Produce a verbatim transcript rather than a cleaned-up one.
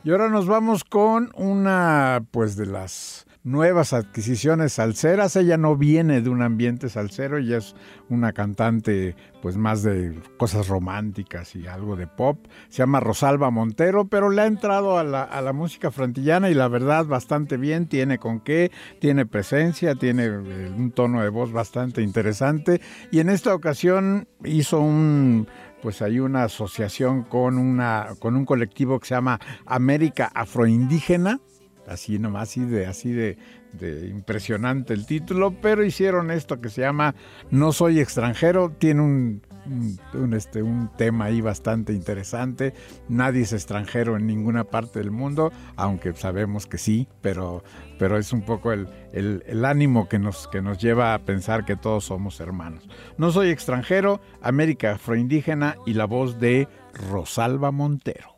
Y ahora nos vamos con una, pues, de las nuevas adquisiciones salseras. Ella no viene de un ambiente salsero, ella es una cantante pues más de cosas románticas y algo de pop. Se llama Rosalba Montero, pero le ha entrado a la, a la música frantillana y la verdad bastante bien, tiene con qué, tiene presencia, tiene eh, un tono de voz bastante interesante, y en esta ocasión hizo un... pues hay una asociación con, una, con un colectivo que se llama América Afroindígena, así nomás, así de, así de, de impresionante el título, pero hicieron esto que se llama No Soy Extranjero, tiene un, un, un, este, un tema ahí bastante interesante. Nadie es extranjero en ninguna parte del mundo, aunque sabemos que sí, pero, pero es un poco el, el, el ánimo que nos, que nos lleva a pensar que todos somos hermanos. No Soy Extranjero, América Afroindígena y la voz de Rosalba Montero.